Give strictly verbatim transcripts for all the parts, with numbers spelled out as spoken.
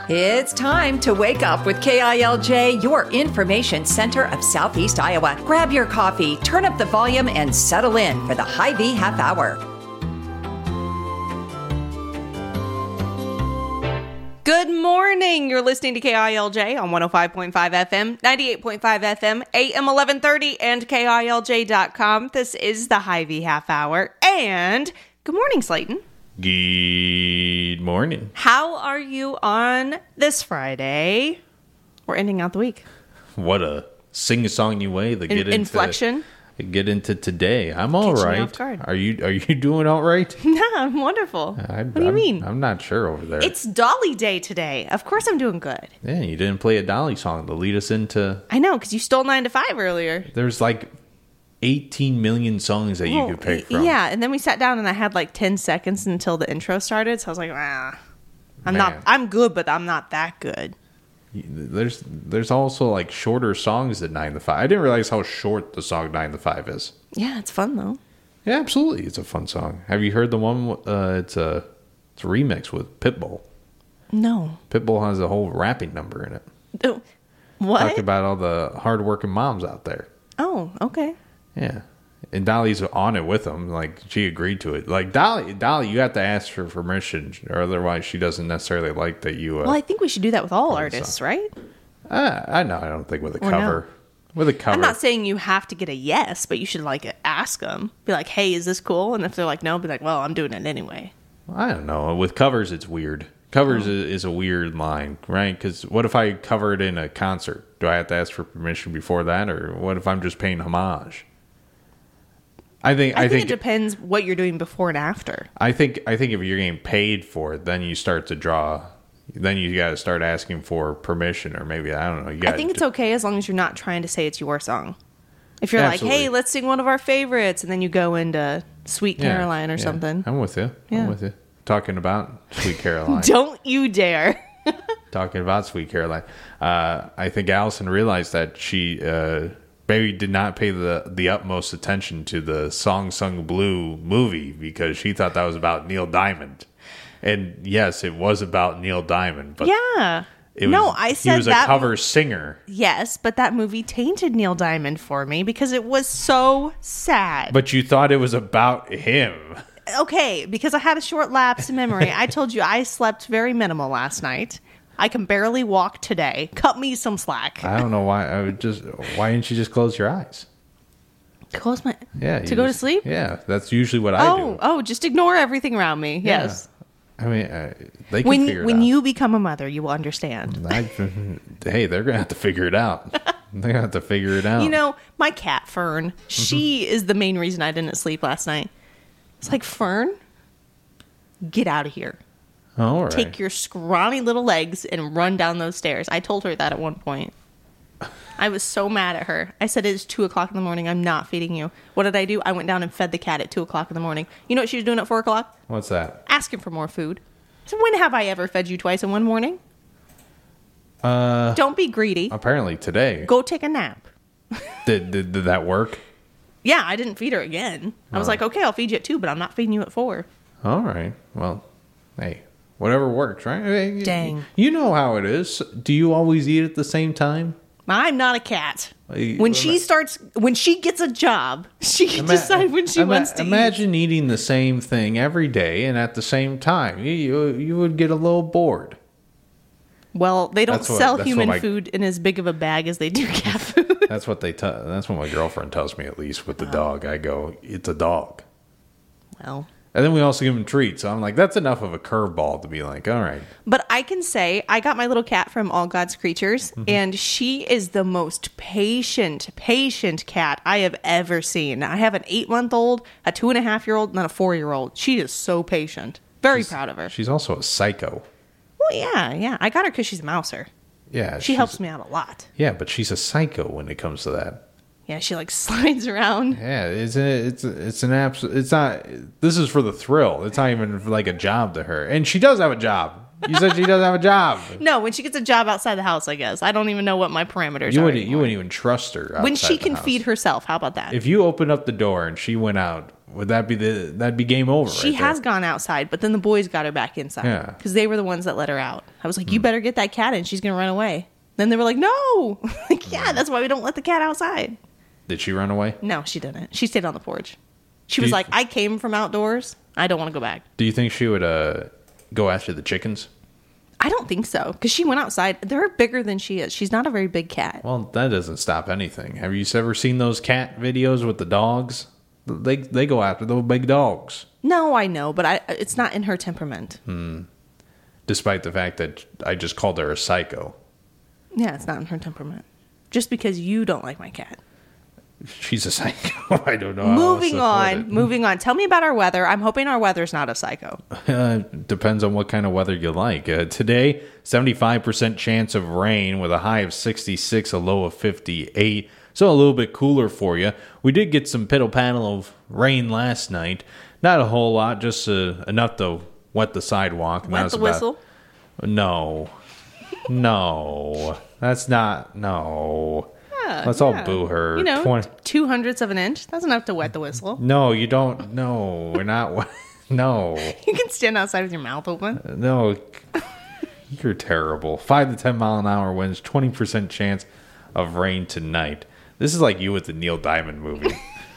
It's time to wake up with K I L J, your information center of Southeast Iowa. Grab your coffee, turn up the volume, and settle in for the Hy-Vee Half Hour. Good morning. You're listening to K I L J on one oh five point five F M, ninety-eight point five F M, A M eleven thirty, and K I L J dot com. This is the Hy-Vee Half Hour. And good morning, Slayton. Good morning. How are you on this Friday? We're ending out the week. What a sing-a-songy way to In- get into inflection. Get into today. I'm all Catching me right. off guard. Are you Are you doing all right? No, I'm wonderful. I, what do you I'm, mean? I'm not sure over there. It's Dolly Day today. Of course I'm doing good. Yeah, you didn't play a Dolly song to lead us into. I know, because you stole nine to five earlier. There's like eighteen million songs that Well, you could pick from. Yeah, and then we sat down and I had like ten seconds until the intro started. So I was like, ah, I'm Man. not, I'm good, but I'm not that good. There's There's also like shorter songs than nine to five. I didn't realize how short the song nine to five is. Yeah, it's fun though. Yeah, absolutely. It's a fun song. Have you heard the one? Uh, it's a it's a remix with Pitbull. No. Pitbull has a whole rapping number in it. Oh, what? Talk about all the hardworking moms out there. Oh, okay. Yeah. And Dolly's on it with them. Like, she agreed to it. Like, Dolly, Dolly, you have to ask for permission, or otherwise she doesn't necessarily like that you... Uh, Well, I think we should do that with all the artists, song. right? uh, I know, I don't think with a Or no. cover. With a cover. I'm not saying you have to get a yes, but you should like ask them. Be like, hey, is this cool? And if they're like, no, be like, well, I'm doing it anyway. I don't know. With covers, it's weird. Covers Oh. is, is a weird line, right? Because what if I cover it in a concert? Do I have to ask for permission before that? Or what if I'm just paying homage? I think I, I, think, think it depends what you're doing before and after. I think I think if you're getting paid for it, then you start to draw. Then you got to start asking for permission, or maybe I don't know. You I gotta think it's do- okay as long as you're not trying to say it's your song. If you're Absolutely. like, hey, let's sing one of our favorites, and then you go into Sweet Yeah, Caroline or yeah. something. I'm with you. Yeah. I'm with you. Talking about Sweet Caroline. Don't you dare. Talking about Sweet Caroline. Uh, I think Allison realized that she uh, maybe did not pay the the utmost attention to the Song Sung Blue movie because she thought that was about Neil Diamond. And yes, it was about Neil Diamond, but Yeah. it was, no, I said he was that. a cover singer. Yes, but that movie tainted Neil Diamond for me because it was so sad. But you thought it was about him. Okay, because I had a short lapse in memory. I told you I slept very minimal last night. I can barely walk today. Cut me some slack. I don't know why. I would just. Why didn't you just close your eyes? Close my Yeah, to you go to just- sleep. Yeah, that's usually what I Oh, do. oh, just ignore everything around me. Yeah. Yes. I mean, uh, they can figure When it when out. you become a mother, you will understand. I, hey, they're gonna have to figure it out. They're gonna have to figure it out. You know, my cat Fern, she is the main reason I didn't sleep last night. It's like, Fern, get out of here. all right. Take your scrawny little legs and run down those stairs. I told her that at one point. I was so mad at her. I said, it's two o'clock in the morning. I'm not feeding you. What did I do? I went down and fed the cat at two o'clock in the morning. You know what she was doing at four o'clock? What's that? Asking for more food. So when have I ever fed you twice in one morning? Uh, Don't be greedy. apparently today. Go take a nap. Did, did did that work? Yeah, I didn't feed her again. I was Oh. like, okay, I'll feed you at two, but I'm not feeding you at four. All right. Well, hey, whatever works, right? Hey, Dang. You know how it is. Do you always eat at the same time? I'm not a cat. Hey, When ima- she starts, when she gets a job, she can decide when she Ima- wants to eat. Imagine eating the same thing every day and at the same time. You you, you would get a little bored. Well, they don't That's what- sell that's human what my- food in as big of a bag as they do cat food. That's what they. T- that's what my girlfriend tells me. At least with the dog, I go, "It's a dog." Well, And then we also give him treats. So I'm like, that's enough of a curveball to be like, all right. but I can say I got my little cat from All God's Creatures, Mm-hmm. and she is the most patient, patient cat I have ever seen. I have an eight-month-old, a two-and-a-half-year-old, and then a four-year-old. She is so patient. Very proud of her. She's also a psycho. Well, yeah, yeah. I got her because she's a mouser. Yeah, She she's- helps me out a lot. Yeah, but she's a psycho when it comes to that. Yeah, she like slides around. Yeah, it's a, it's a, it's an absolute. It's not. This is for the thrill. It's not even like a job to her, and she does have a job. You said she does have a job. No, when she gets a job outside the house, I guess. I don't even know what my parameters You are. wouldn't. You anymore. wouldn't even trust her When outside she the can house. feed herself. How about that? If you opened up the door and she went out would that be the that'd be game over? She right has there. gone outside, but then the boys got her back inside. Yeah. Because they were the ones that let her out. I was like, you better get that cat in. She's going to run away. Then they were like, no. Like, yeah, that's why we don't let the cat outside. Did she run away? No, she didn't. She stayed on the porch. She Do was you- like, I came from outdoors. I don't want to go back. Do you think she would uh, go after the chickens? I don't think so. Because she went outside. They're bigger than she is. She's not a very big cat. Well, that doesn't stop anything. Have you ever seen those cat videos with the dogs? They they go after those big dogs. No, I know, but I, it's not in her temperament. Hmm. Despite the fact that I just called her a psycho. Yeah, it's not in her temperament. Just because you don't like my cat. She's a psycho. I don't know. how else Moving to put on. it. Moving on. Tell me about our weather. I'm hoping our weather's not a psycho. Uh, depends on what kind of weather you like. Uh, today, seventy-five percent chance of rain with a high of sixty-six, a low of fifty-eight. So a little bit cooler for you. We did get some piddle paddle of rain last night. Not a whole lot, just uh, enough to wet the sidewalk. And that Wet was the about- whistle. No. No. That's not. No. Yeah, Let's all yeah. boo her. You know, twenty two hundredths of an inch. That's enough to wet the whistle. No, you don't. No, we're not. No. You can stand outside with your mouth open. No. You're terrible. five to ten mile an hour winds, twenty percent chance of rain tonight. This is like you with the Neil Diamond movie.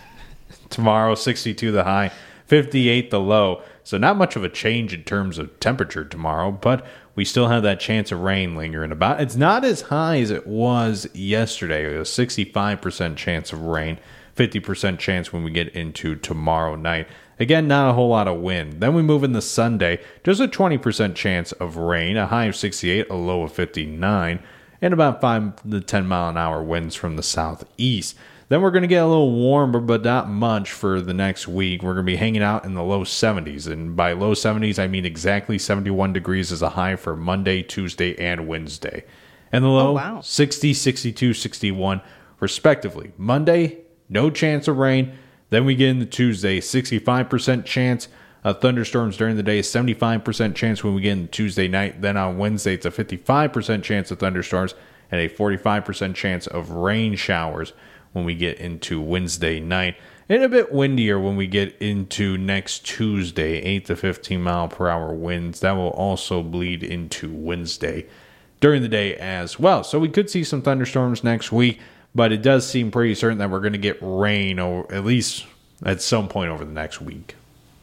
Tomorrow, sixty-two the high, fifty-eight the low. So not much of a change in terms of temperature tomorrow, but we still have that chance of rain lingering about. It's not as high as it was yesterday. It was a sixty-five percent chance of rain, fifty percent chance when we get into tomorrow night. Again, not a whole lot of wind. Then we move into Sunday, just a twenty percent chance of rain, a high of sixty-eight, a low of fifty-nine, and about five to ten mile an hour winds from the southeast. Then we're going to get a little warmer, but not much for the next week. We're going to be hanging out in the low seventies. And by low seventies, I mean exactly seventy-one degrees as a high for Monday, Tuesday, and Wednesday. And the low, Oh, wow. sixty, sixty-two, sixty-one, respectively. Monday, no chance of rain. Then we get into Tuesday, sixty-five percent chance of thunderstorms during the day, seventy-five percent chance when we get into Tuesday night. Then on Wednesday, it's a fifty-five percent chance of thunderstorms and a forty-five percent chance of rain showers when we get into Wednesday night. And a bit windier when we get into next Tuesday, eight to fifteen mile per hour winds. That will also bleed into Wednesday during the day as well. So we could see some thunderstorms next week, but it does seem pretty certain that we're going to get rain, or at least at some point over the next week.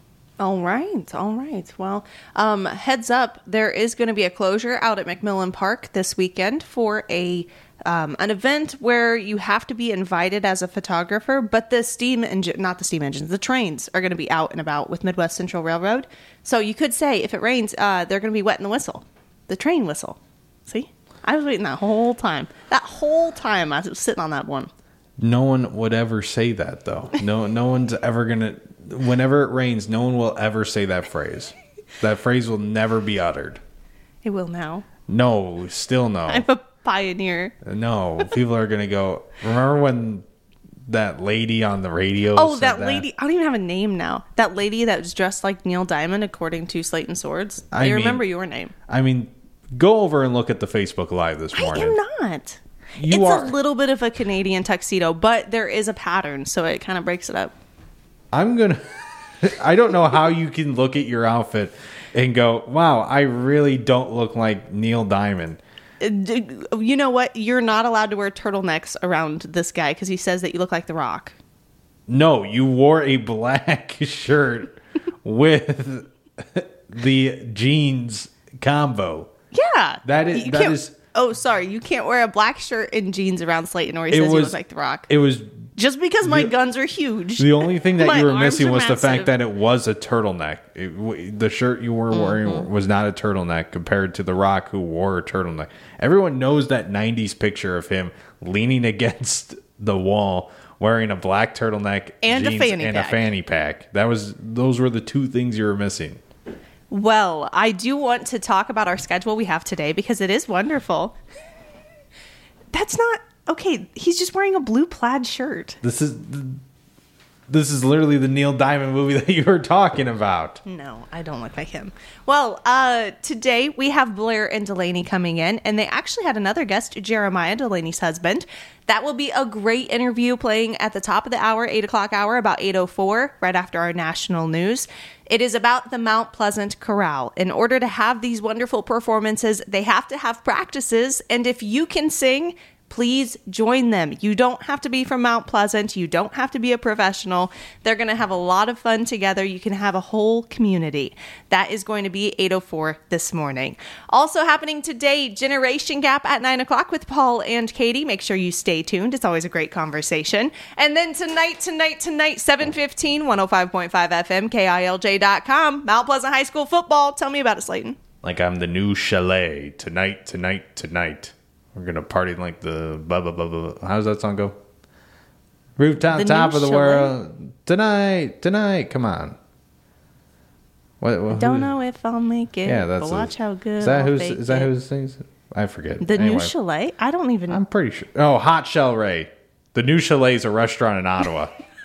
All right, all right. Well, um, heads up, there is going to be a closure out at McMillan Park this weekend for a um, an event where you have to be invited as a photographer, but the steam engine, not the steam engines, the trains are going to be out and about with Midwest Central Railroad. So you could say if it rains, uh, they're going to be wetting the whistle, the train whistle. See? I was waiting that whole time. That whole time I was sitting on that one. No one would ever say that, though. No, no one's ever going to... Whenever it rains, no one will ever say that phrase. That phrase will never be uttered. It will now. No, still no. I'm a pioneer. No, people are going to go... Remember when that lady on the radio Oh, said that, that lady. I don't even have a name now. That lady that was dressed like Neil Diamond, according to Slate and Swords. I, I mean- remember your name. I mean, go over and look at the Facebook Live this morning. I am not. You it's are. a little bit of a Canadian tuxedo, but there is a pattern, so it kind of breaks it up. I'm going to... I don't know how you can look at your outfit and go, wow, I really don't look like Neil Diamond. Uh, d- You know what? You're not allowed to wear turtlenecks around this guy because he says that you look like The Rock. No, you wore a black shirt with the jeans combo. Yeah. That is- You that can't- is- Oh, sorry. You can't wear a black shirt and jeans around Slayton or he It says you was look like The Rock. It was Just because my the- guns are huge. the only thing that My you were arms missing are was the massive. fact that it was a turtleneck. It, w- the shirt you were wearing Mm-hmm. was not a turtleneck compared to The Rock, who wore a turtleneck. Everyone knows that nineties picture of him leaning against the wall, wearing a black turtleneck And a jeans, fanny and pack. a fanny pack. That was those were the two things you were missing. Well, I do want to talk about our schedule we have today because it is wonderful. That's not okay. He's just wearing a blue plaid shirt. This is This is literally the Neil Diamond movie that you were talking about. No, I don't look like him. Well, uh, today we have Blair and Delaney coming in, and they actually had another guest, Jeremiah, Delaney's husband. That will be a great interview playing at the top of the hour, eight o'clock hour, about eight oh four, right after our national news. It is about the Mount Pleasant Chorale. In order to have these wonderful performances, they have to have practices, and if you can sing, please join them. You don't have to be from Mount Pleasant. You don't have to be a professional. They're going to have a lot of fun together. You can have a whole community. That is going to be eight oh four this morning. Also happening today, Generation Gap at nine o'clock with Paul and Katie. Make sure you stay tuned. It's always a great conversation. And then tonight, tonight, tonight, seven fifteen, one oh five point five F M, K I L J dot com, Mount Pleasant High School football. Tell me about it, Slayton. Like I'm the new chalet. Tonight, tonight, tonight. We're going to party like the blah, blah, blah, blah. How does that song go? Rooftop, The top new of the chalet? world. Tonight, tonight. Come on. What, what, Don't who- know if I'll make it, Yeah, that's but watch a, how good Is that I'll who's fake is that it. who sings? I forget. The Anyway, new chalet? I don't even... I'm pretty sure. Oh, Hot Shell Ray. The new chalet is a restaurant in Ottawa.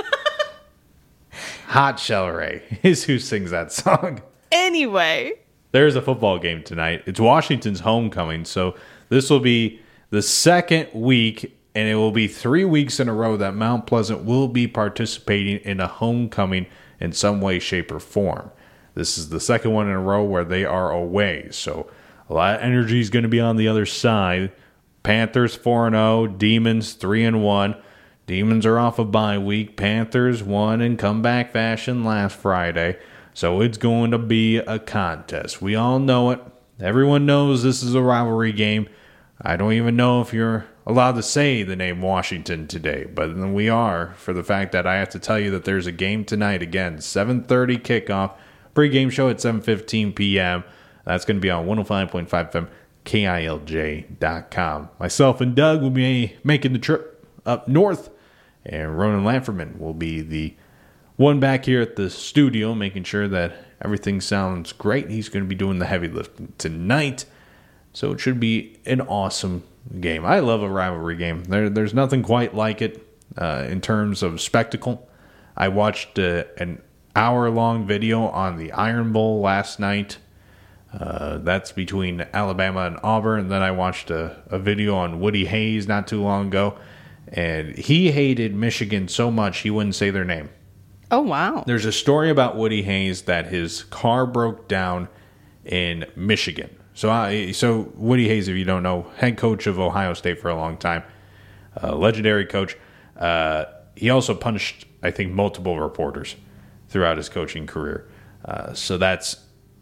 Hot Shell Ray is who sings that song. Anyway... There's a football game tonight. It's Washington's homecoming, so this will be the second week, and it will be three weeks in a row that Mount Pleasant will be participating in a homecoming in some way, shape, or form. This is the second one in a row where they are away, so a lot of energy is going to be on the other side. Panthers four and oh, Demons three and one. Demons are off a bye week. Panthers won in comeback fashion last Friday. So it's going to be a contest. We all know it. Everyone knows this is a rivalry game. I don't even know if you're allowed to say the name Washington today, but we are, for the fact that I have to tell you that there's a game tonight again, seven thirty kickoff, pregame show at seven fifteen p.m. That's going to be on one oh five point five F M, K I L J dot com. Myself and Doug will be making the trip up north, and Ronan Lanferman will be the one back here at the studio, making sure that everything sounds great. He's going to be doing the heavy lifting tonight. So it should be an awesome game. I love a rivalry game. There, there's nothing quite like it uh, in terms of spectacle. I watched uh, an hour-long video on the Iron Bowl last night. Uh, that's between Alabama and Auburn. And then I watched a, a video on Woody Hayes not too long ago. And he hated Michigan so much he wouldn't say their name. Oh, wow. There's a story about Woody Hayes that his car broke down in Michigan. So, I, so Woody Hayes, if you don't know, head coach of Ohio State for a long time, a legendary coach. Uh, he also punched, I think, multiple reporters throughout his coaching career. Uh, so that's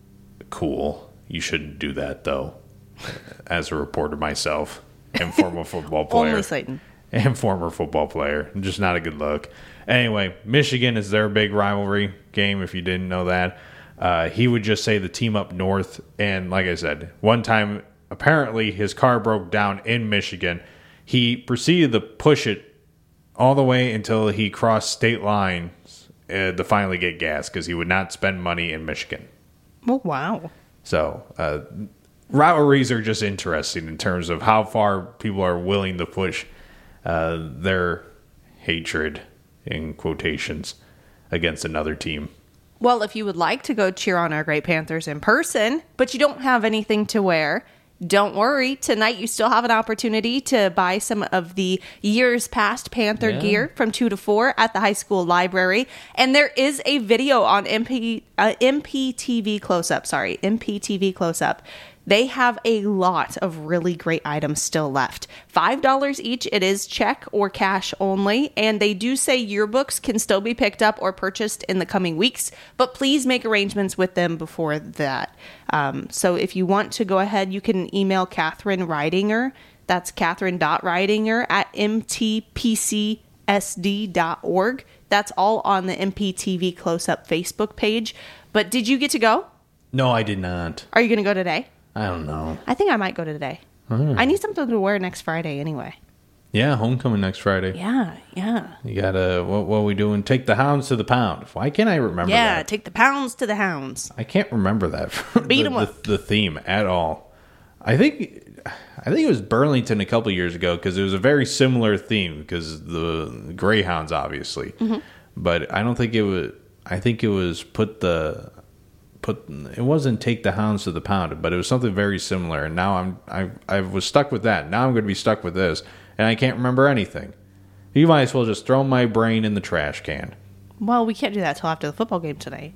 cool. You shouldn't do that, though, as a reporter myself and former football player. Only Slayton. And former football player. Just not a good look. Anyway, Michigan is their big rivalry game, if you didn't know that. Uh, he would just say the team up north. And like I said, one time, apparently his car broke down in Michigan. He proceeded to push it all the way until he crossed state lines uh, to finally get gas because he would not spend money in Michigan. Oh, wow. So, uh, rivalries are just interesting in terms of how far people are willing to push uh, their hatred, in quotations, against another team. Well, if you would like to go cheer on our great Panthers in person, but you don't have anything to wear, don't worry. Tonight you still have an opportunity to buy some of the years past Panther Yeah. gear from two to four at the high school library. And there is a video on M P, uh, M P T V Close-Up. Sorry, M P T V Close-Up. They have a lot of really great items still left. five dollars each. It is check or cash only. And they do say yearbooks can still be picked up or purchased in the coming weeks. But please make arrangements with them before that. Um, so if you want to go ahead, you can email Catherine Ridinger. That's Catherine.Ridinger at m t p c s d dot org. That's all on the M P T V Close-Up Facebook page. But did you get to go? No, I did not. Are you going to go today? I don't know. I think I might go today. Oh. I need something to wear next Friday anyway. Yeah, homecoming next Friday. Yeah, yeah. You gotta, what, what are we doing? Take the hounds to the pound. Why can't I remember Yeah, that? take the pounds to the hounds. I can't remember that. from Beat the, 'em up. The, the theme at all. I think, I think it was Burlington a couple years ago because it was a very similar theme because the Greyhounds, obviously. Mm-hmm. but I don't think it was. I think it was put the put. It wasn't take the hounds to the pound, but it was something very similar. And now I'm I I was stuck with that. Now I'm going to be stuck with this, and I can't remember anything. You might as well just throw my brain in the trash can. Well, we can't do that till after the football game tonight.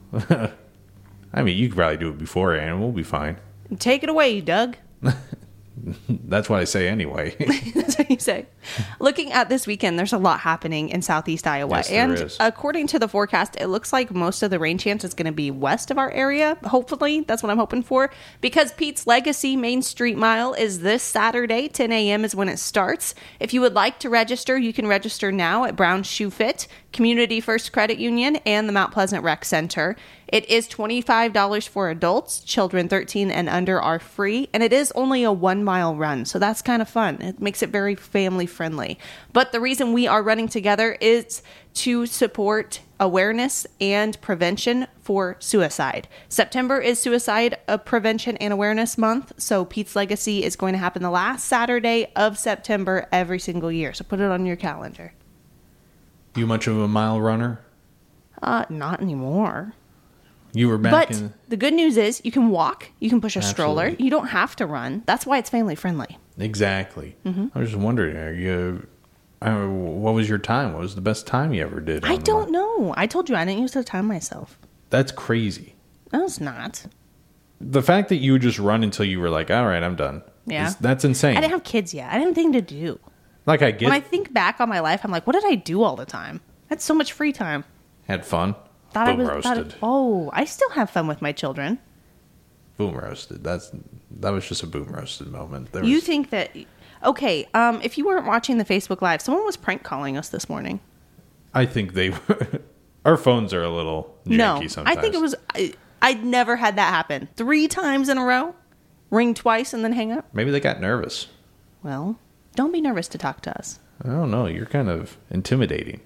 I mean, you could probably do it beforehand, and we'll be fine. Take it away, Doug. That's what I say anyway. That's what you say. Looking at this weekend, there's a lot happening in southeast Iowa. Yes, there and is. According to the forecast, it looks like most of the rain chance is going to be west of our area. Hopefully, that's what I'm hoping for. Because Pete's Legacy Main Street Mile is this Saturday. ten a.m. is when it starts. If you would like to register, you can register now at Brown Shoe Fit, Community First Credit Union, and the Mount Pleasant Rec Center. It is twenty-five dollars for adults. Children thirteen and under are free. And it is only a one mile run. So that's kind of fun. It makes it very family friendly. But the reason we are running together is to support awareness and prevention for suicide. September is Suicide Prevention and Awareness Month. So Pete's Legacy is going to happen the last Saturday of September every single year. So put it on your calendar. You much of a mile runner? Uh, not anymore. You were back But in... the good news is you can walk, you can push a stroller, Absolutely. you don't have to run. That's why it's family friendly. Exactly. Mm-hmm. I was just wondering, are you, uh, what was your time? What was the best time you ever did? I on the don't mile? know. I told you I didn't use to time myself. That's crazy. No, it's not. The fact that you would just run until you were like, all right, I'm done. Yeah. is- That's insane. I didn't have kids yet. I didn't have anything to do. like, I get When I think back on my life, I'm like, what did I do all the time? I had so much free time. had fun. Thought Boom I was thought roasted. it- oh, I still have fun with my children. Boom roasted. That's That was just a boom roasted moment. There You was, think that okay, um, if you weren't watching the Facebook Live, someone was prank calling us this morning. I think they were... Our phones are a little janky No, sometimes. I think it was. I, I'd never had that happen. Three times in a row, ring twice and then hang up. Maybe they got nervous. Well, don't be nervous to talk to us. I don't know. You're kind of intimidating.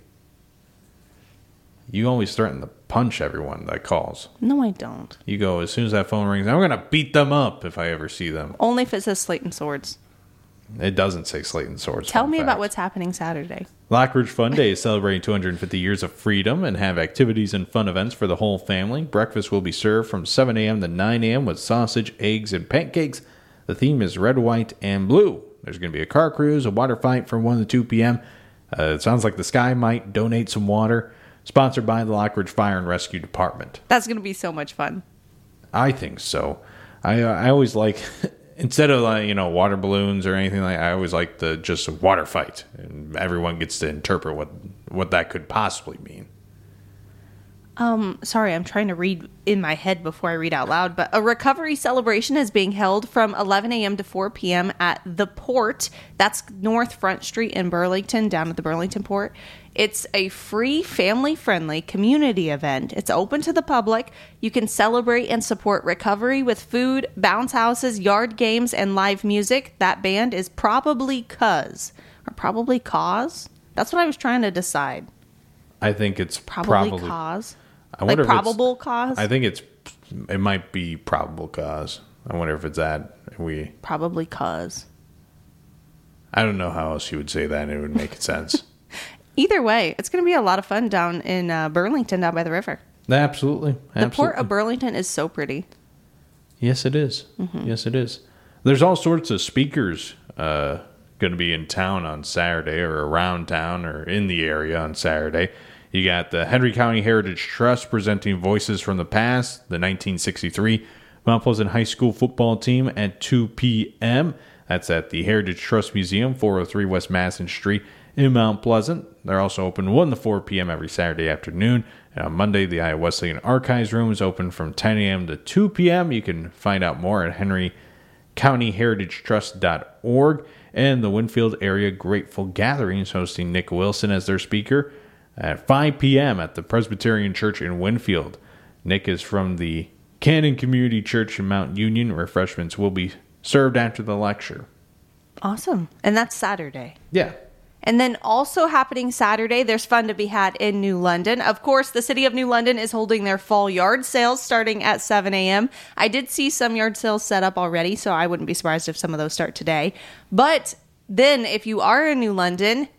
You always threaten to punch everyone that calls. No, I don't. You go, as soon as that phone rings, I'm going to beat them up if I ever see them. Only if it says Slate and Swords. It doesn't say Slate and Swords. Tell fun me fact. about what's happening Saturday. Lockridge Fun Day is celebrating two hundred fifty years of freedom and have activities and fun events for the whole family. Breakfast will be served from seven a.m. to nine a.m. with sausage, eggs, and pancakes. The theme is red, white, and blue. There's going to be a car cruise, a water fight from one to two p.m. Uh, it sounds like the Sky might donate some water. Sponsored by the Lockridge Fire and Rescue Department. That's going to be so much fun. I think so. I uh, I always like, instead of like, you know, water balloons or anything like, I always like the just a water fight, and everyone gets to interpret what what that could possibly mean. Um, sorry, I'm trying to read in my head before I read out loud, but a recovery celebration is being held from eleven a.m. to four p.m. at The Port. That's North Front Street in Burlington, down at the Burlington Port. It's a free, family-friendly community event. It's open to the public. You can celebrate and support recovery with food, bounce houses, yard games, and live music. That band is Probably Cuz. Or Probably Cause? That's what I was trying to decide. I think it's Probably, probably, Cause? I Like wonder if it's- Probable Cause? I think it's it might be probable cause. I wonder if it's that we. Probably Cause. I don't know how else you would say that. And it would make sense. Either way, it's going to be a lot of fun down in uh, Burlington, down by the river. Absolutely. The Absolutely. Port of Burlington is so pretty. Yes, it is. Mm-hmm. Yes, it is. There's all sorts of speakers uh, going to be in town on Saturday, or around town, or in the area on Saturday. You got the Henry County Heritage Trust presenting Voices from the Past, the nineteen sixty-three Mount Pleasant High School football team at two p.m. That's at the Heritage Trust Museum, four oh three West Madison Street in Mount Pleasant. They're also open one to four p.m. every Saturday afternoon. And on Monday, the Iowa Wesleyan Archives Room is open from ten a.m. to two p.m. You can find out more at henry county heritage trust dot org. And the Winfield Area Grateful Gathering is hosting Nick Wilson as their speaker at five p.m. at the Presbyterian Church in Winfield. Nick is from the Cannon Community Church in Mount Union. Refreshments will be served after the lecture. Awesome. And that's Saturday. Yeah. And then also happening Saturday, there's fun to be had in New London. Of course, the City of New London is holding their fall yard sales starting at seven a.m. I did see some yard sales set up already, so I wouldn't be surprised if some of those start today. But then if you are in New London,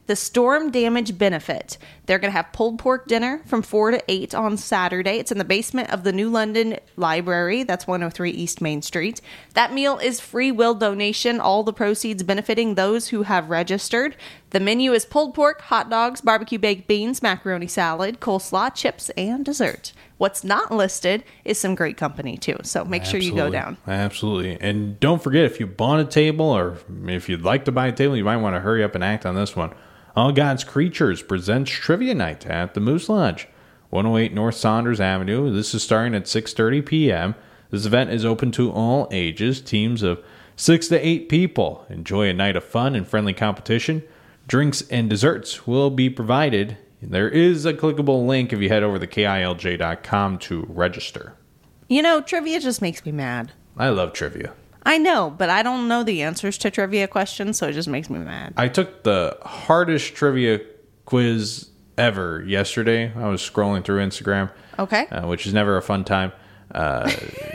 the Storm Damage Benefit. They're going to have pulled pork dinner from four to eight on Saturday. It's in the basement of the New London Library. That's one oh three East Main Street. That meal is free will donation, all the proceeds benefiting those who have registered. The menu is pulled pork, hot dogs, barbecue baked beans, macaroni salad, coleslaw, chips, and dessert. What's not listed is some great company, too. So make Absolutely. sure you go down. Absolutely. And don't forget, if you bought a table or if you'd like to buy a table, you might want to hurry up and act on this one. All God's Creatures presents Trivia Night at the Moose Lodge, one oh eight North Saunders Avenue. This is starting at six thirty p.m. This event is open to all ages, teams of six to eight people. Enjoy a night of fun and friendly competition. Drinks and desserts will be provided. There is a clickable link if you head over to K I L J dot com to register. You know, trivia just makes me mad. I love trivia. I know, but I don't know the answers to trivia questions, so it just makes me mad. I took the hardest trivia quiz ever yesterday. I was scrolling through Instagram. Okay. Uh, which is never a fun time. Uh,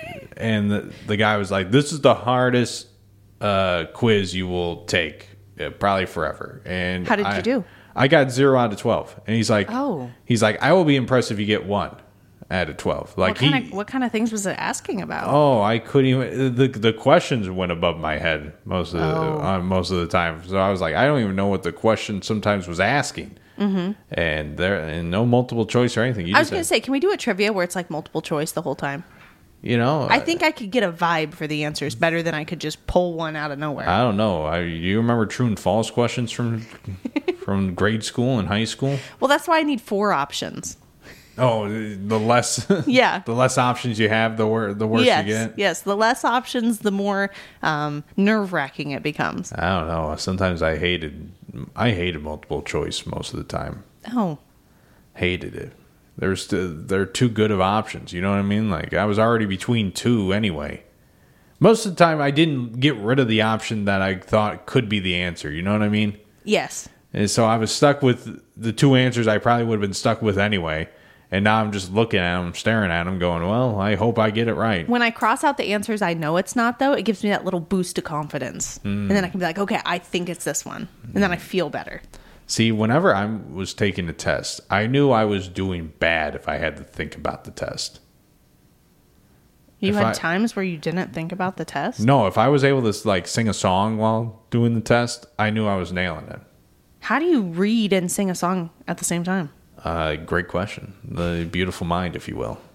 and the, the guy was like, this is the hardest uh, quiz you will take, uh, probably forever. And how did I, you do? I got zero out of twelve. And he's like, oh. He's like, I will be impressed if you get one out of twelve. Like what kind, he, of, what kind of things was it asking about? Oh, I couldn't even. The the questions went above my head most of the oh. uh, most of the time. So I was like, I don't even know what the question sometimes was asking. Mm-hmm. And there and no multiple choice or anything. You I was going to say, can we do a trivia where it's like multiple choice the whole time? You know, I think I could get a vibe for the answers better than I could just pull one out of nowhere. I don't know. I, do you remember true and false questions from from grade school and high school? Well, that's why I need four options. Oh, the less yeah, the less options you have, the worse the worse yes, you get. Yes, the less options, the more um, nerve wracking it becomes. I don't know. Sometimes I hated I hated multiple choice most of the time. Oh, hated it. There's they're too good of options. You know what I mean? Like I was already between two anyway. Most of the time, I didn't get rid of the option that I thought could be the answer. You know what I mean? Yes. And so I was stuck with the two answers I probably would have been stuck with anyway. And now I'm just looking at them, staring at them, going, well, I hope I get it right. When I cross out the answers I know it's not, though, it gives me that little boost of confidence. Mm. And then I can be like, okay, I think it's this one. And then I feel better. See, whenever I was taking a test, I knew I was doing bad if I had to think about the test. You if had I, times where you didn't think about the test? No, if I was able to like sing a song while doing the test, I knew I was nailing it. How do you read and sing a song at the same time? Uh, great question. The beautiful mind, if you will.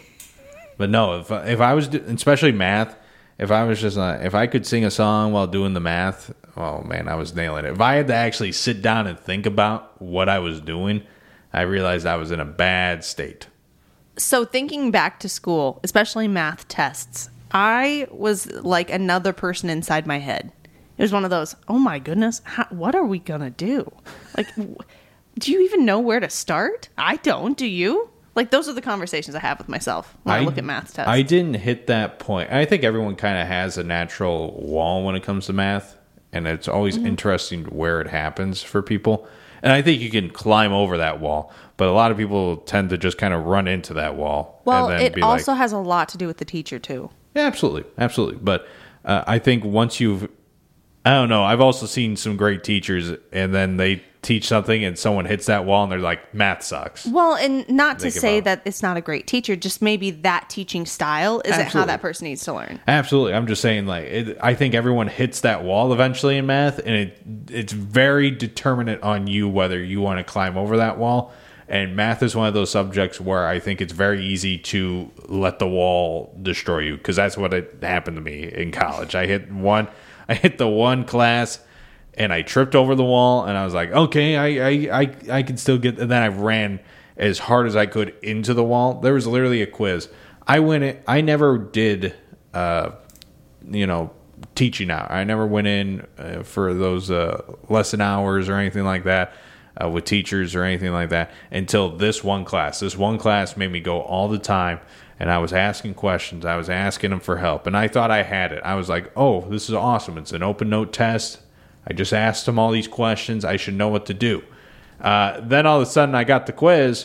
But no, if if I was, especially math, if I was just, uh, if I could sing a song while doing the math, oh man, I was nailing it. If I had to actually sit down and think about what I was doing, I realized I was in a bad state. So thinking back to school, especially math tests, I was like another person inside my head. It was one of those, oh my goodness, how, what are we going to do? Like, do you even know where to start? I don't. Do you? Like, those are the conversations I have with myself when I, I look at math tests. I didn't hit that point. I think everyone kind of has a natural wall when it comes to math, and it's always mm-hmm. interesting where it happens for people. And I think you can climb over that wall, but a lot of people tend to just kind of run into that wall. Well, and then it be also like, has a lot to do with the teacher, too. Yeah, absolutely. Absolutely. But uh, I think once you've, I don't know, I've also seen some great teachers, and then they teach something and someone hits that wall and they're like, math sucks. Well, and not to say that it's not a great teacher, just maybe that teaching style isn't Absolutely. How that person needs to learn. Absolutely. I'm just saying, like, it, I think everyone hits that wall eventually in math, and it it's very determinate on you whether you want to climb over that wall. And math is one of those subjects where I think it's very easy to let the wall destroy you, because that's what it happened to me in college. I hit one, I hit the one class, and I tripped over the wall, and I was like, okay, I I, I, I can still get... And then I ran as hard as I could into the wall. There was literally a quiz. I went in... I never did, uh, you know, teaching out. I never went in uh, for those uh, lesson hours or anything like that uh, with teachers or anything like that until this one class. This one class made me go all the time, and I was asking questions. I was asking them for help, and I thought I had it. I was like, oh, this is awesome. It's an open note test. I just asked them all these questions. I should know what to do. Uh, then all of a sudden I got the quiz,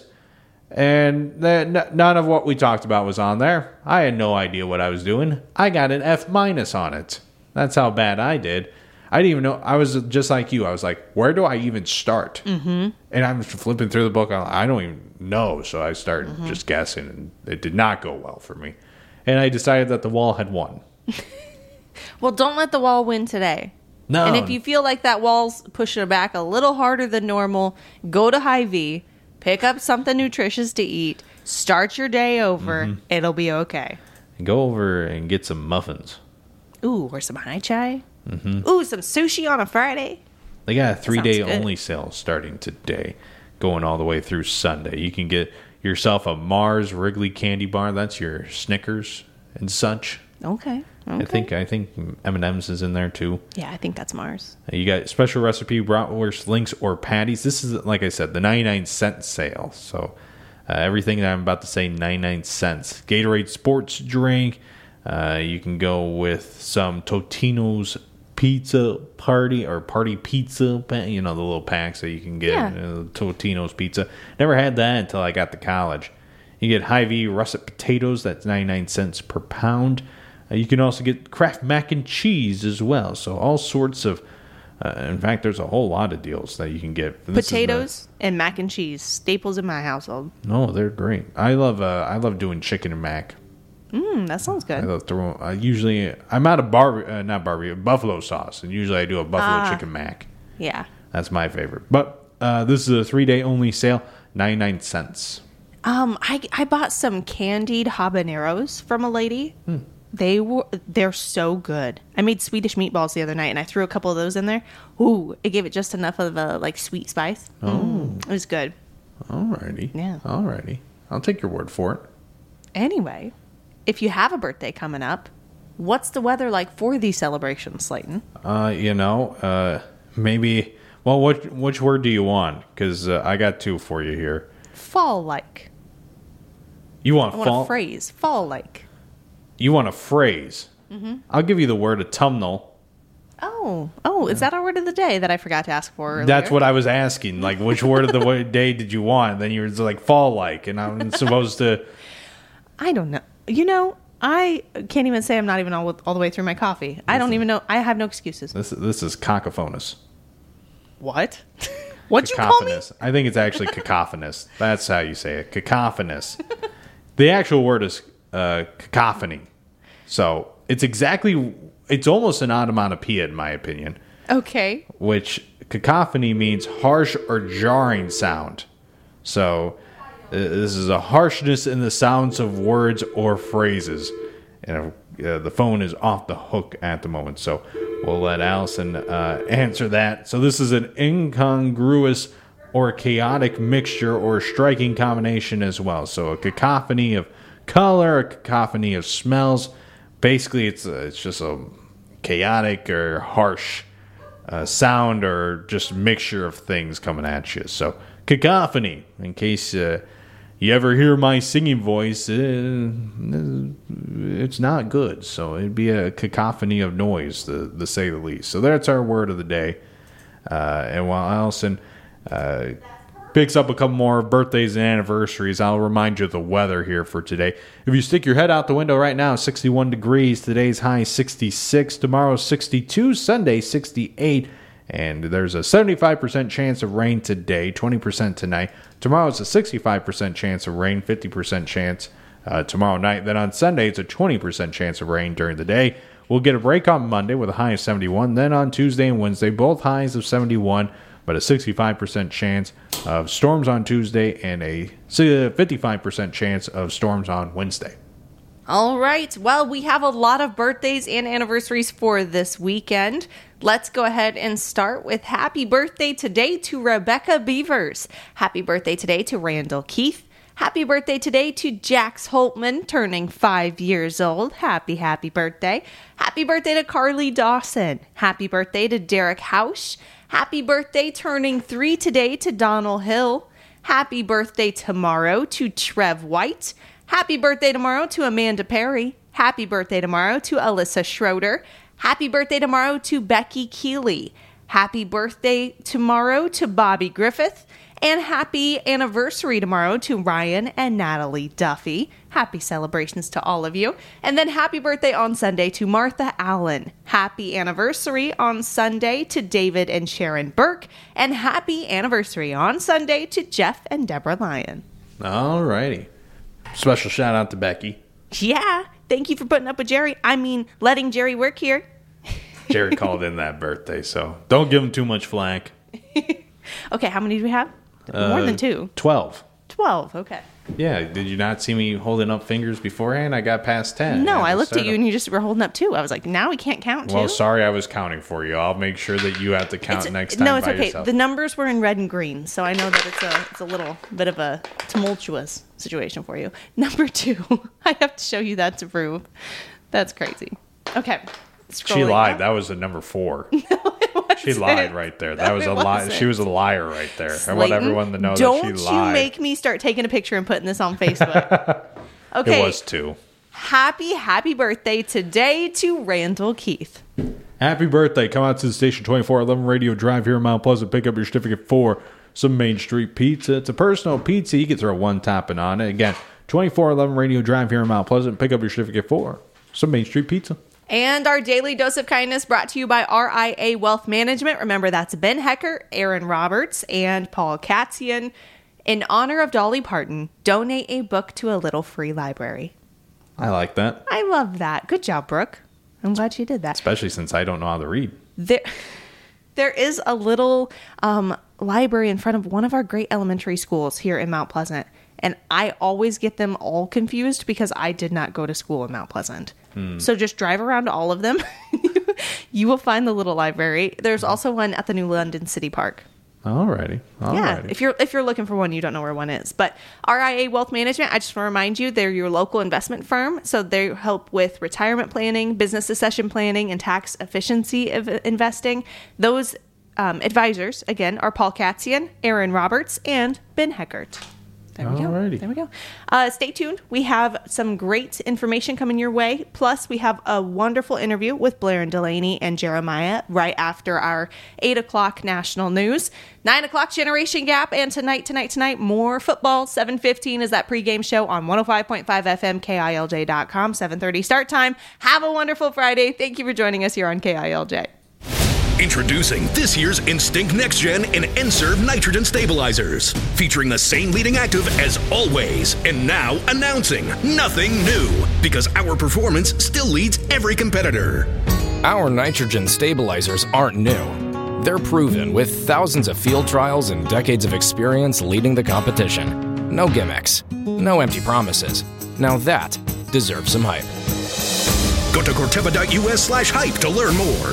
and the, none of what we talked about was on there. I had no idea what I was doing. I got an F minus on it. That's how bad I did. I didn't even know. I was just like you. I was like, where do I even start? Mm-hmm. And I'm flipping through the book. I don't even know. So I started mm-hmm. just guessing, and it did not go well for me. And I decided that the wall had won. Well, don't let the wall win today. No. And if you feel like that wall's pushing it back a little harder than normal, go to Hy-Vee, pick up something nutritious to eat, start your day over. Mm-hmm. It'll be okay. Go over and get some muffins. Ooh, or some high chai. Mm-hmm. Ooh, some sushi on a Friday. They got a three-day only sale starting today, going all the way through Sunday. You can get yourself a Mars Wrigley candy bar. That's your Snickers and such. Okay. okay. I think I think M and M's is in there too. Yeah, I think that's Mars. You got special recipe bratwurst links or patties. This is, like I said, the ninety-nine cent sale. So uh, everything that I'm about to say, ninety-nine cents. Gatorade sports drink. Uh, you can go with some Totino's pizza party or party pizza. You know, the little packs that you can get. Yeah. Uh, Totino's pizza. Never had that until I got to college. You get Hy-Vee russet potatoes. That's ninety-nine cents per pound. Uh, you can also get Kraft mac and cheese as well. So all sorts of, uh, in fact, there's a whole lot of deals that you can get. This Potatoes the, and mac and cheese, staples in my household. No, they're great. I love uh, I love doing chicken and mac. Mmm, that sounds good. I love throwing. I usually I'm out of bar, uh, not barbecue, buffalo sauce, and usually I do a buffalo ah, chicken mac. Yeah, that's my favorite. But uh, this is a three day only sale, ninety-nine cents. Um, I I bought some candied habaneros from a lady. Hmm. They were they're so good. I made Swedish meatballs the other night, and I threw a couple of those in there. Ooh, it gave it just enough of a like sweet spice. Oh, mm, it was good. Alrighty, yeah, alrighty. I'll take your word for it. Anyway, if you have a birthday coming up, what's the weather like for these celebrations, Slayton? Uh, you know, uh, maybe. Well, what which word do you want? Because uh, I got two for you here. Fall-like. You want I want fall? a phrase. Fall-like. You want a phrase? Mm-hmm. I'll give you the word autumnal. Oh, oh, is that our word of the day that I forgot to ask for earlier? That's what I was asking. Like, which word of the day did you want? And then you were like fall-like, and I'm supposed to. I don't know. You know, I can't even say I'm not even all, all the way through my coffee. I don't even know. I have no excuses. This this is cacophonous. What? What'd you call me? I think it's actually cacophonous. That's how you say it. Cacophonous. The actual word is uh, cacophony. So it's exactly, it's almost an onomatopoeia in my opinion. Okay. Which cacophony means harsh or jarring sound. So uh, this is a harshness in the sounds of words or phrases. And uh, the phone is off the hook at the moment. So we'll let Allison uh, answer that. So this is an incongruous or chaotic mixture or striking combination as well. So a cacophony of color, a cacophony of smells. Basically, it's a, it's just a chaotic or harsh uh, sound or just mixture of things coming at you. So cacophony, in case uh, you ever hear my singing voice, uh, it's not good. So it'd be a cacophony of noise, to, to say the least. So that's our word of the day. Uh, and while Allison uh, picks up a couple more birthdays and anniversaries, I'll remind you of the weather here for today. If you stick your head out the window right now, sixty-one degrees. Today's high sixty-six. Tomorrow sixty-two. Sunday sixty-eight. And there's a seventy-five percent chance of rain today, twenty percent tonight. Tomorrow it's a sixty-five percent chance of rain, fifty percent chance uh, tomorrow night. Then on Sunday it's a twenty percent chance of rain during the day. We'll get a break on Monday with a high of seventy-one. Then on Tuesday and Wednesday, both highs of seventy-one, but a sixty-five percent chance of storms on Tuesday and a fifty-five percent chance of storms on Wednesday. All right. Well, we have a lot of birthdays and anniversaries for this weekend. Let's go ahead and start with happy birthday today to Rebecca Beavers. Happy birthday today to Randall Keith. Happy birthday today to Jax Holtman, turning five years old. Happy, happy birthday. Happy birthday to Carly Dawson. Happy birthday to Derek Hausch. Happy birthday turning three today to Donald Hill. Happy birthday tomorrow to Trev White. Happy birthday tomorrow to Amanda Perry. Happy birthday tomorrow to Alyssa Schroeder. Happy birthday tomorrow to Becky Keeley. Happy birthday tomorrow to Bobby Griffith. And happy anniversary tomorrow to Ryan and Natalie Duffy. Happy celebrations to all of you. And then happy birthday on Sunday to Martha Allen. Happy anniversary on Sunday to David and Sharon Burke. And happy anniversary on Sunday to Jeff and Deborah Lyon. All righty. Special shout out to Becky. Yeah. Thank you for putting up with Jerry. I mean, letting Jerry work here. Jerry called in that birthday, so don't give him too much flack. Okay, how many do we have? Uh, More than two. Twelve. Twelve, okay. Yeah, did you not see me holding up fingers beforehand? I got past ten. No, I had to looked at start you up. and you just were holding up two. I was like, now we can't count two. Well, sorry I was counting for you. I'll make sure that you have to count It's- next time No, it's by okay. yourself. The numbers were in red and green, so I know that it's a it's a little bit of a tumultuous situation for you. Number two, I have to show you that to prove. That's crazy. Okay. She Scrolling lied. up. That was the number four. It She wasn't. lied right there. That No, was it a lie. wasn't. She was a liar right there. I want Slayton, everyone to know don't that she lied. you make me start taking a picture and putting this on Facebook. Okay. It was two. Happy, happy birthday today to Randall Keith. Happy birthday. Come out to the station twenty-four eleven Radio Drive here in Mount Pleasant. Pick up your certificate for some Main Street pizza. It's a personal pizza. You can throw one topping on it. Again, twenty-four eleven Radio Drive here in Mount Pleasant. Pick up your certificate for some Main Street pizza. And our daily dose of kindness brought to you by R I A Wealth Management. Remember, that's Ben Hecker, Aaron Roberts, and Paul Katzian. In honor of Dolly Parton, donate a book to a little free library. I like that. I love that. Good job, Brooke. I'm glad you did that. Especially since I don't know how to read. There, there is a little um, library in front of one of our great elementary schools here in Mount Pleasant. And I always get them all confused because I did not go to school in Mount Pleasant. Hmm. So just drive around to all of them. You will find the little library. There's also one at the New London City Park. Alrighty. Alrighty. Yeah, if you're if you're looking for one, you don't know where one is. But R I A Wealth Management, I just want to remind you, they're your local investment firm. So they help with retirement planning, business succession planning, and tax efficiency of investing. Those um, advisors, again, are Paul Katzian, Aaron Roberts, and Ben Heckert. There we Alrighty. go. There we go. Uh, stay tuned. We have some great information coming your way. Plus, we have a wonderful interview with Blair and Delaney and Jeremiah right after our eight o'clock national news. nine o'clock Generation Gap. And tonight, tonight, tonight, more football. seven fifteen is that pregame show on one oh five point five F M, K I L J dot com. seven thirty start time. Have a wonderful Friday. Thank you for joining us here on K I L J. Introducing this year's Instinct Next Gen and N-Serve Nitrogen Stabilizers. Featuring the same leading active as always. And now announcing nothing new. Because our performance still leads every competitor. Our nitrogen stabilizers aren't new. They're proven with thousands of field trials and decades of experience leading the competition. No gimmicks. No empty promises. Now that deserves some hype. Go to Corteva.us slash hype to learn more.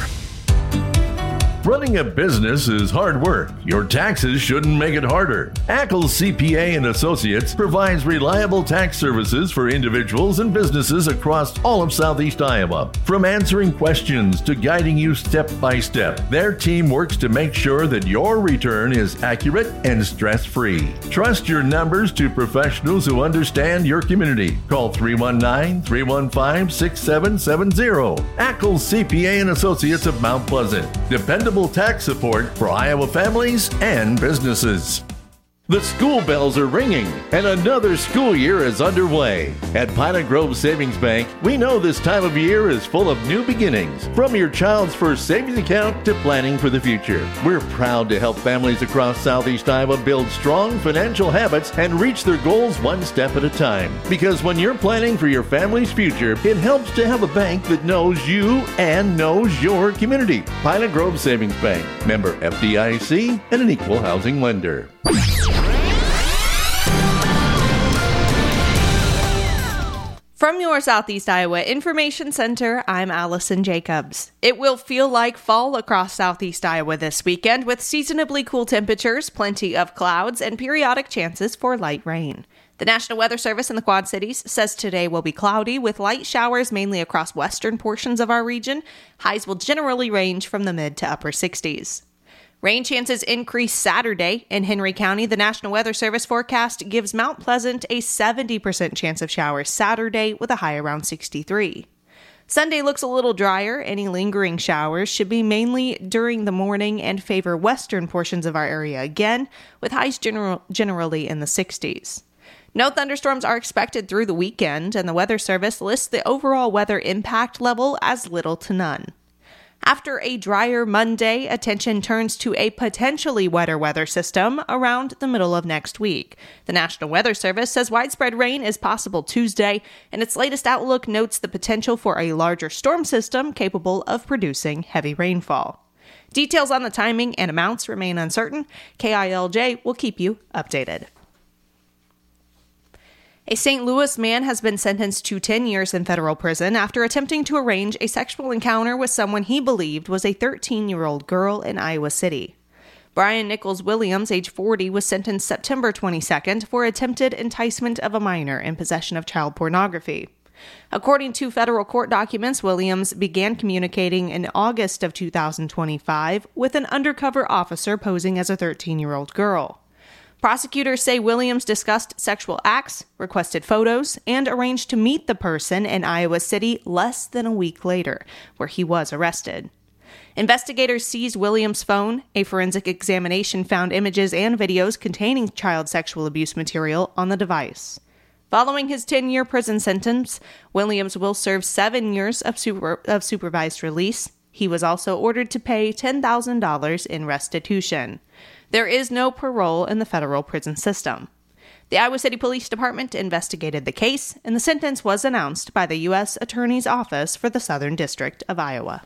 Running a business is hard work. Your taxes shouldn't make it harder. Ackles C P A and Associates provides reliable tax services for individuals and businesses across all of Southeast Iowa. From answering questions to guiding you step by step, their team works to make sure that your return is accurate and stress-free. Trust your numbers to professionals who understand your community. Call three one nine, three one five, six seven seven zero. Ackles C P A and Associates of Mount Pleasant. Dependable tax support for Iowa families and businesses. The school bells are ringing, and another school year is underway. At Pilot Grove Savings Bank, we know this time of year is full of new beginnings. From your child's first savings account to planning for the future, we're proud to help families across Southeast Iowa build strong financial habits and reach their goals one step at a time. Because when you're planning for your family's future, it helps to have a bank that knows you and knows your community. Pilot Grove Savings Bank, member F D I C, and an equal housing lender. From your Southeast Iowa Information Center, I'm Allison Jacobs. It will feel like fall across Southeast Iowa this weekend with seasonably cool temperatures, plenty of clouds, and periodic chances for light rain. The National Weather Service in the Quad Cities says today will be cloudy with light showers mainly across western portions of our region. Highs will generally range from the mid to upper sixties. Rain chances increase Saturday. In Henry County, the National Weather Service forecast gives Mount Pleasant a seventy percent chance of showers Saturday with a high around sixty-three. Sunday looks a little drier. Any lingering showers should be mainly during the morning and favor western portions of our area again, with highs general, generally in the sixties. No thunderstorms are expected through the weekend, and the Weather Service lists the overall weather impact level as little to none. After a drier Monday, attention turns to a potentially wetter weather system around the middle of next week. The National Weather Service says widespread rain is possible Tuesday, and its latest outlook notes the potential for a larger storm system capable of producing heavy rainfall. Details on the timing and amounts remain uncertain. K I L J will keep you updated. A Saint Louis man has been sentenced to ten years in federal prison after attempting to arrange a sexual encounter with someone he believed was a thirteen-year-old girl in Iowa City. Brian Nichols Williams, age forty, was sentenced September twenty-second for attempted enticement of a minor in possession of child pornography. According to federal court documents, Williams began communicating in August of two thousand twenty-five with an undercover officer posing as a thirteen-year-old girl. Prosecutors say Williams discussed sexual acts, requested photos, and arranged to meet the person in Iowa City less than a week later, where he was arrested. Investigators seized Williams' phone. A forensic examination found images and videos containing child sexual abuse material on the device. Following his ten-year prison sentence, Williams will serve seven years of, super- of supervised release. He was also ordered to pay ten thousand dollars in restitution. There is no parole in the federal prison system. The Iowa City Police Department investigated the case, and the sentence was announced by the U S Attorney's Office for the Southern District of Iowa.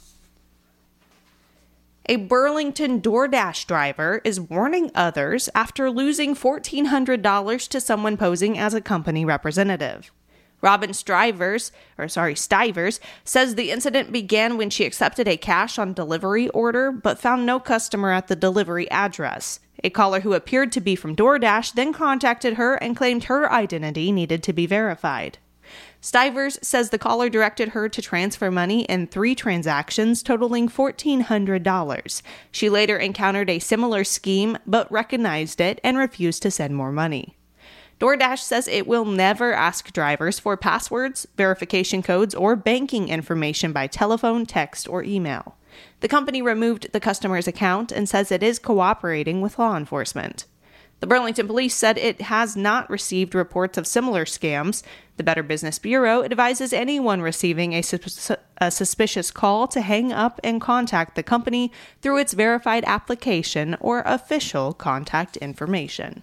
A Burlington DoorDash driver is warning others after losing fourteen hundred dollars to someone posing as a company representative. Robin Stivers, or sorry, Stivers, says the incident began when she accepted a cash-on-delivery order but found no customer at the delivery address. A caller who appeared to be from DoorDash then contacted her and claimed her identity needed to be verified. Stivers says the caller directed her to transfer money in three transactions totaling fourteen hundred dollars. She later encountered a similar scheme but recognized it and refused to send more money. DoorDash says it will never ask drivers for passwords, verification codes, or banking information by telephone, text, or email. The company removed the customer's account and says it is cooperating with law enforcement. The Burlington Police said it has not received reports of similar scams. The Better Business Bureau advises anyone receiving a, sus- a suspicious call to hang up and contact the company through its verified application or official contact information.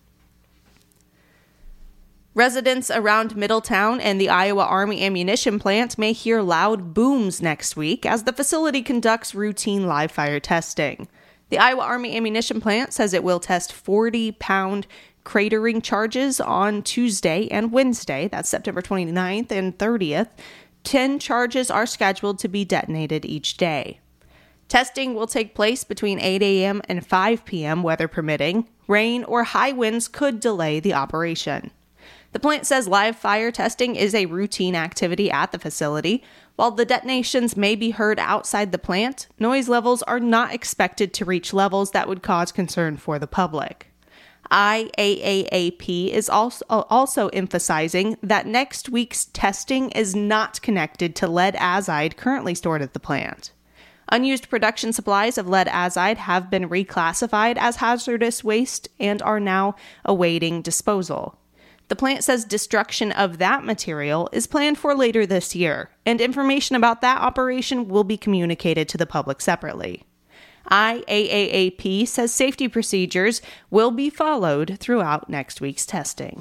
Residents around Middletown and the Iowa Army ammunition plant may hear loud booms next week as the facility conducts routine live fire testing. The Iowa Army ammunition plant says it will test forty-pound cratering charges on Tuesday and Wednesday, that's September twenty-ninth and thirtieth. Ten charges are scheduled to be detonated each day. Testing will take place between eight a.m. and five p.m., weather permitting. Rain or high winds could delay the operation. The plant says live fire testing is a routine activity at the facility. While the detonations may be heard outside the plant, noise levels are not expected to reach levels that would cause concern for the public. I A A A P is also, also emphasizing that next week's testing is not connected to lead azide currently stored at the plant. Unused production supplies of lead azide have been reclassified as hazardous waste and are now awaiting disposal. The plant says destruction of that material is planned for later this year, and information about that operation will be communicated to the public separately. I A A A P says safety procedures will be followed throughout next week's testing.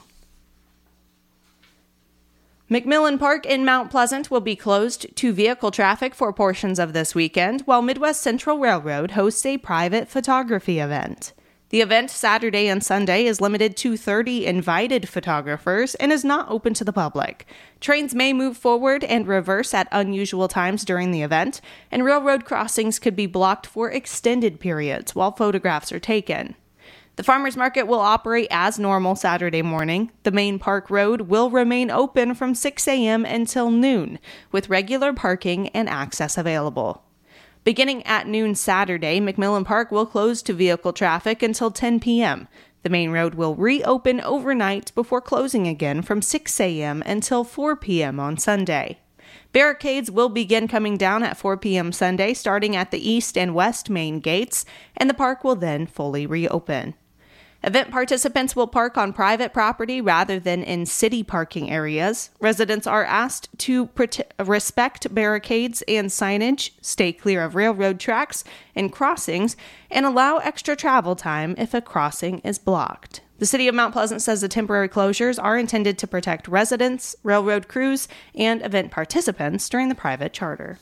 McMillan Park in Mount Pleasant will be closed to vehicle traffic for portions of this weekend, while Midwest Central Railroad hosts a private photography event. The event Saturday and Sunday is limited to thirty invited photographers and is not open to the public. Trains may move forward and reverse at unusual times during the event, and railroad crossings could be blocked for extended periods while photographs are taken. The farmers market will operate as normal Saturday morning. The main park road will remain open from six a.m. until noon, with regular parking and access available. Beginning at noon Saturday, McMillan Park will close to vehicle traffic until ten p.m. The main road will reopen overnight before closing again from six a.m. until four p.m. on Sunday. Barricades will begin coming down at four p.m. Sunday, starting at the east and west main gates, and the park will then fully reopen. Event participants will park on private property rather than in city parking areas. Residents are asked to prote- respect barricades and signage, stay clear of railroad tracks and crossings, and allow extra travel time if a crossing is blocked. The City of Mount Pleasant says the temporary closures are intended to protect residents, railroad crews, and event participants during the private charter.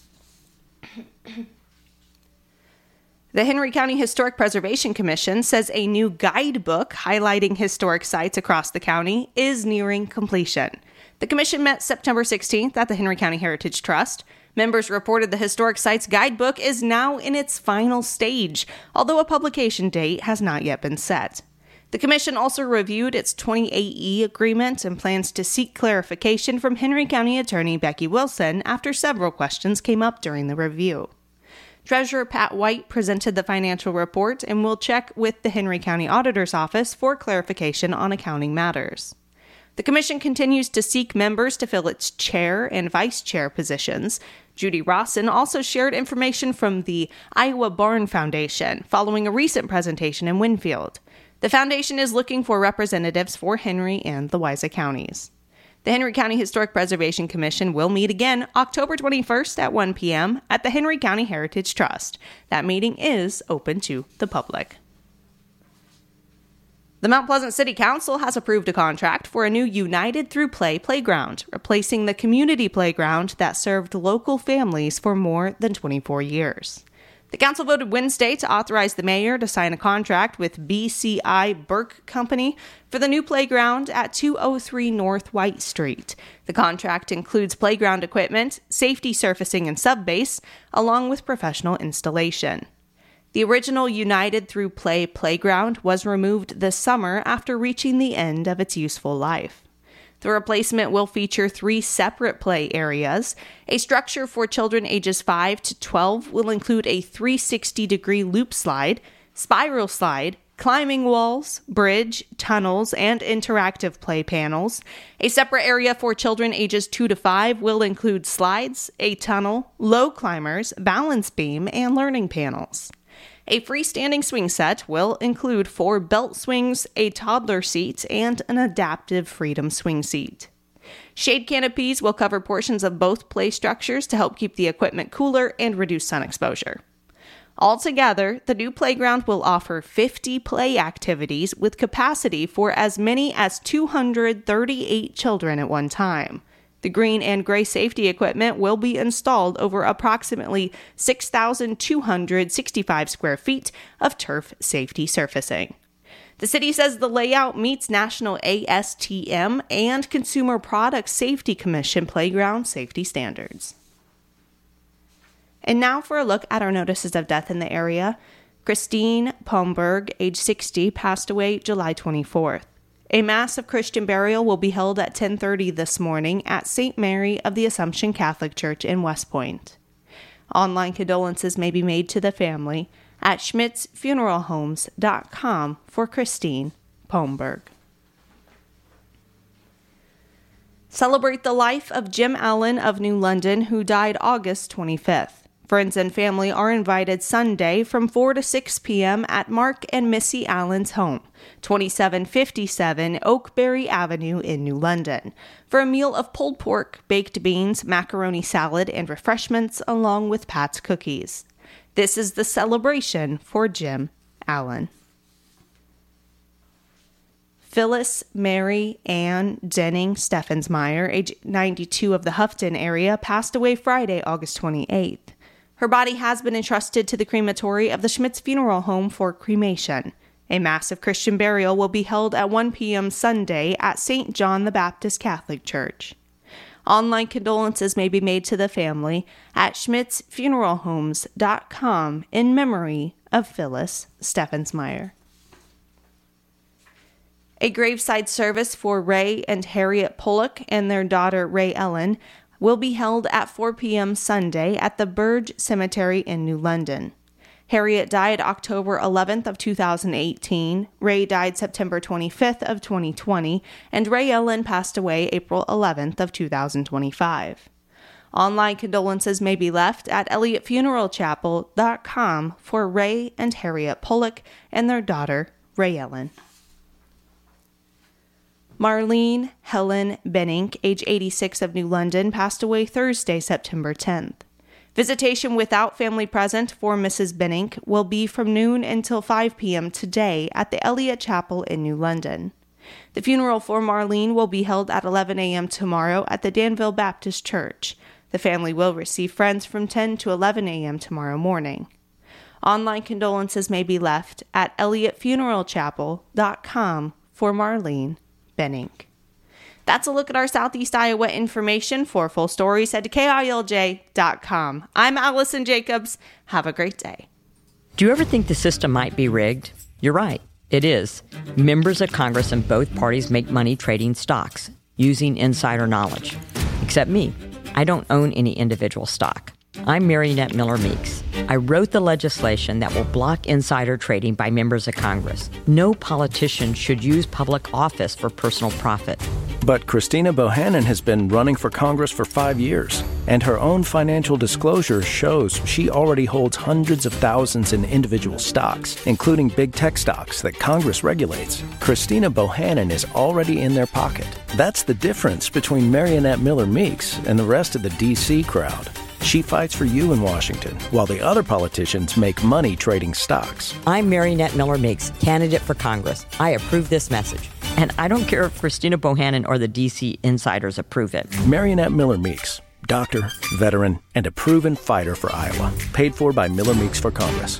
The Henry County Historic Preservation Commission says a new guidebook highlighting historic sites across the county is nearing completion. The commission met September sixteenth at the Henry County Heritage Trust. Members reported the Historic Sites Guidebook is now in its final stage, although a publication date has not yet been set. The commission also reviewed its twenty-eight E agreement and plans to seek clarification from Henry County Attorney Becky Wilson after several questions came up during the review. Treasurer Pat White presented the financial report and will check with the Henry County Auditor's Office for clarification on accounting matters. The commission continues to seek members to fill its chair and vice chair positions. Judy Rawson also shared information from the Iowa Barn Foundation following a recent presentation in Winfield. The foundation is looking for representatives for Henry and the Weiza counties. The Henry County Historic Preservation Commission will meet again October twenty-first at one p.m. at the Henry County Heritage Trust. That meeting is open to the public. The Mount Pleasant City Council has approved a contract for a new United Through Play playground, replacing the community playground that served local families for more than twenty-four years. The council voted Wednesday to authorize the mayor to sign a contract with B C I Burke Company for the new playground at two oh three North White Street. The contract includes playground equipment, safety surfacing and subbase, along with professional installation. The original United Through Play playground was removed this summer after reaching the end of its useful life. The replacement will feature three separate play areas. A structure for children ages five to twelve will include a three hundred sixty degree loop slide, spiral slide, climbing walls, bridge, tunnels, and interactive play panels. A separate area for children ages two to five will include slides, a tunnel, low climbers, balance beam, and learning panels. A freestanding swing set will include four belt swings, a toddler seat, and an adaptive Freedom swing seat. Shade canopies will cover portions of both play structures to help keep the equipment cooler and reduce sun exposure. Altogether, the new playground will offer fifty play activities with capacity for as many as two hundred thirty-eight children at one time. The green and gray safety equipment will be installed over approximately six thousand two hundred sixty-five square feet of turf safety surfacing. The city says the layout meets National A S T M and Consumer Product Safety Commission playground safety standards. And now for a look at our notices of death in the area. Christine Palmberg, age sixty, passed away July twenty-fourth. A mass of Christian burial will be held at ten thirty this morning at Saint Mary of the Assumption Catholic Church in West Point. Online condolences may be made to the family at schmitz funeral homes dot com for Christine Palmberg. Celebrate the life of Jim Allen of New London, who died August twenty-fifth. Friends and family are invited Sunday from four to six p.m. at Mark and Missy Allen's home, twenty-seven fifty-seven Oakberry Avenue in New London, for a meal of pulled pork, baked beans, macaroni salad, and refreshments, along with Pat's cookies. This is the celebration for Jim Allen. Phyllis Mary Ann Denning Steffensmeyer, age ninety-two, of the Houghton area, passed away Friday, August twenty-eighth. Her body has been entrusted to the crematory of the Schmitz Funeral Home for cremation. A massive Christian burial will be held at one p.m. Sunday at Saint John the Baptist Catholic Church. Online condolences may be made to the family at schmitz funeral homes dot com in memory of Phyllis Steffensmeyer. A graveside service for Ray and Harriet Pollock and their daughter Ray Ellen will be held at four p.m. Sunday at the Burge Cemetery in New London. Harriet died October eleventh of two thousand eighteen, Ray died September twenty-fifth of twenty twenty, and Ray Ellen passed away April eleventh of two thousand twenty-five. Online condolences may be left at elliott funeral chapel dot com for Ray and Harriet Pollock and their daughter Ray Ellen. Marlene Helen Benink, age eighty-six, of New London, passed away Thursday, September tenth. Visitation without family present for Missus Benink will be from noon until five p.m. today at the Elliott Chapel in New London. The funeral for Marlene will be held at eleven a.m. tomorrow at the Danville Baptist Church. The family will receive friends from ten to eleven a.m. tomorrow morning. Online condolences may be left at elliott funeral chapel dot com for Marlene Benink. That's a look at our Southeast Iowa information. For full stories, head to K I L J dot com. I'm Allison Jacobs. Have a great day. Do you ever think the system might be rigged? You're right. It is. Members of Congress in both parties make money trading stocks using insider knowledge. Except me. I don't own any individual stock. I'm Marionette Miller Meeks. I wrote the legislation that will block insider trading by members of Congress. No politician should use public office for personal profit. But Christina Bohannon has been running for Congress for five years, and her own financial disclosure shows she already holds hundreds of thousands in individual stocks, including big tech stocks that Congress regulates. Christina Bohannon is already in their pocket. That's the difference between Marionette Miller Meeks and the rest of the D C crowd. She fights for you in Washington, while the other politicians make money trading stocks. I'm Marionette Miller Meeks, candidate for Congress. I approve this message. And I don't care if Christina Bohannon or the D C insiders approve it. Marionette Miller Meeks, doctor, veteran, and a proven fighter for Iowa. Paid for by Miller Meeks for Congress.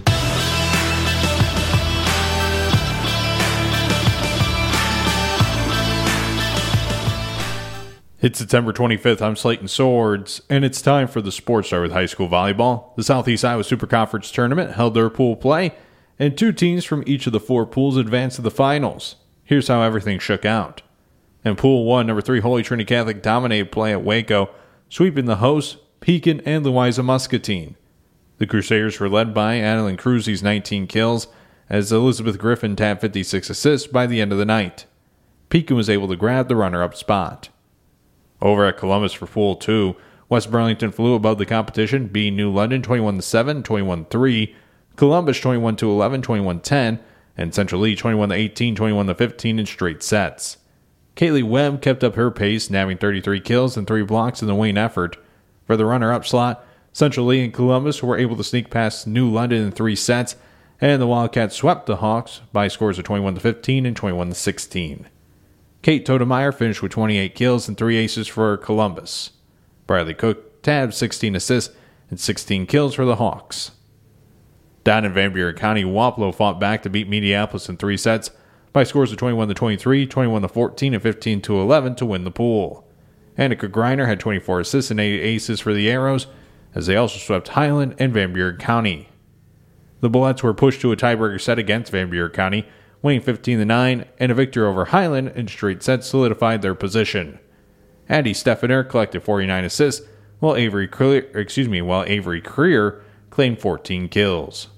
It's September twenty-fifth. I'm Slayton Swords, and it's time for the Sports Star with high school volleyball. The Southeast Iowa Super Conference Tournament held their pool play, and two teams from each of the four pools advanced to the finals. Here's how everything shook out. In Pool one, number three Holy Trinity Catholic dominated play at Waco, sweeping the hosts, Pekin and Louisa Muscatine. The Crusaders were led by Adeline Cruzy's nineteen kills, as Elizabeth Griffin tapped fifty-six assists by the end of the night. Pekin was able to grab the runner-up spot. Over at Columbus for Pool two, West Burlington flew above the competition, beating New London twenty-one to seven, twenty-one to three, Columbus twenty-one to eleven, twenty-one to ten, and Central Lee twenty-one to eighteen, twenty-one to fifteen in straight sets. Kaylee Webb kept up her pace, nabbing thirty-three kills and three blocks in the winning effort. For the runner-up slot, Central Lee and Columbus were able to sneak past New London in three sets, and the Wildcats swept the Hawks by scores of twenty-one to fifteen and twenty-one to sixteen. Kate Todemeyer finished with twenty-eight kills and three aces for Columbus. Bradley Cook tabbed sixteen assists and sixteen kills for the Hawks. Down in Van Buren County, Wapello fought back to beat Mediapolis in three sets by scores of twenty-one to twenty-three, twenty-one to fourteen, and fifteen to eleven to win the pool. Annika Greiner had twenty-four assists and eight aces for the Arrows, as they also swept Highland and Van Buren County. The Bullets were pushed to a tiebreaker set against Van Buren County, winning fifteen to nine, and a victory over Highland in straight sets solidified their position. Addie Steffener collected forty-nine assists, while Avery Creer, excuse me, while Avery Creer claimed fourteen kills.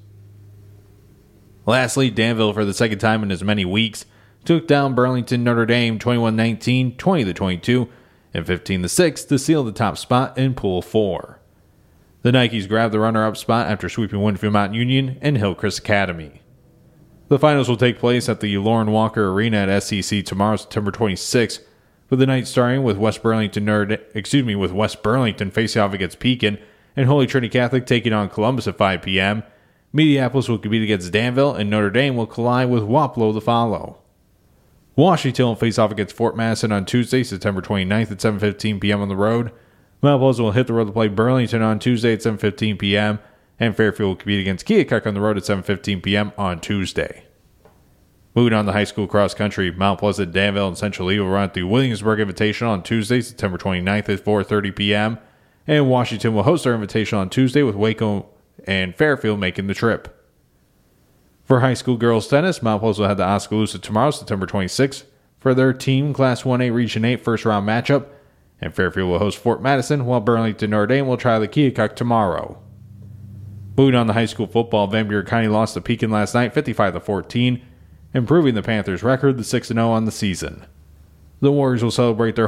Lastly, Danville, for the second time in as many weeks, took down Burlington Notre Dame twenty-one nineteen, twenty to twenty-two, and fifteen to six to seal the top spot in Pool four. The Nikes grabbed the runner-up spot after sweeping Winfield Mountain Union and Hillcrest Academy. The finals will take place at the Lauren Walker Arena at S C C tomorrow, September twenty-sixth, with the night starting with West Burlington, Nerd, excuse me, with West Burlington facing off against Pekin and Holy Trinity Catholic taking on Columbus at five p.m. Mediapolis will compete against Danville, and Notre Dame will collide with Wapello to follow. Washington will face off against Fort Madison on Tuesday, September twenty-ninth at seven fifteen p.m. on the road. Mount Pleasant will hit the road to play Burlington on Tuesday at seven fifteen p.m. and Fairfield will compete against Keokuk on the road at seven fifteen p.m. on Tuesday. Moving on to high school cross country, Mount Pleasant, Danville, and Central Lee will run at the Williamsburg Invitational on Tuesday, September twenty-ninth at four thirty p.m. And Washington will host their Invitational on Tuesday, with Waco and Fairfield making the trip. For high school girls tennis, Mount Pleasant will head to Oskaloosa tomorrow, September twenty-sixth, for their team Class one A Region eight first round matchup, and Fairfield will host Fort Madison, while Burlington Notre Dame will try the Keokuk tomorrow. Moving on to high school football, Van Buren County lost to Pekin last night, fifty-five to fourteen, improving the Panthers' record to six and oh on the season. The Warriors will celebrate their